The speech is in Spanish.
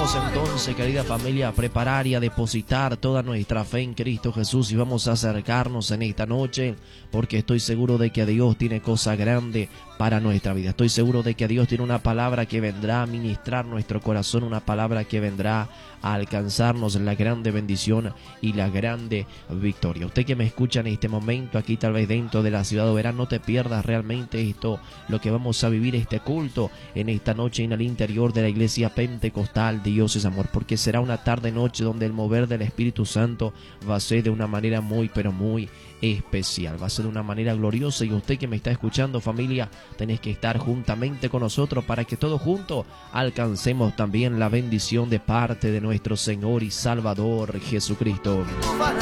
vamos entonces, querida familia, a preparar y a depositar toda nuestra fe en Cristo Jesús y vamos a acercarnos en esta noche porque estoy seguro de que Dios tiene cosa grande para nuestra vida. Estoy seguro de que Dios tiene una palabra que vendrá a ministrar nuestro corazón, una palabra que vendrá a alcanzarnos la grande bendición y la grande victoria. Usted que me escucha en este momento, aquí tal vez dentro de la ciudad de Oberá, no te pierdas realmente esto, lo que vamos a vivir, este culto en esta noche en el interior de la iglesia pentecostal Dios es amor, porque será una tarde noche donde el mover del Espíritu Santo va a ser de una manera muy pero muy especial, va a ser de una manera gloriosa y usted que me está escuchando, familia, tenés que estar juntamente con nosotros para que todos juntos alcancemos también la bendición de parte de nuestro Señor y Salvador Jesucristo.